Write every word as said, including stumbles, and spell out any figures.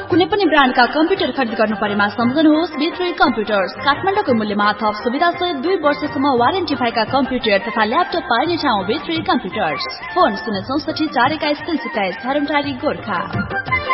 कुनै पनि ब्रान्डका कम्प्युटर खरिद गर्नु परेमा सम्झनुहोस् बी थ्री कम्प्युटर्स। काठमाडौँको मूल्यमा थप सुविधा सहित दुई वर्षसम्म वारेन्टी भएका कम्प्युटर तथा ल्यापटप पाइने ठाउँ बी थ्री कम्प्युटर्स। फोन शून्य चौसठी चार एक्काइस तीन सत्ताइस हरमटारी गोर्खा।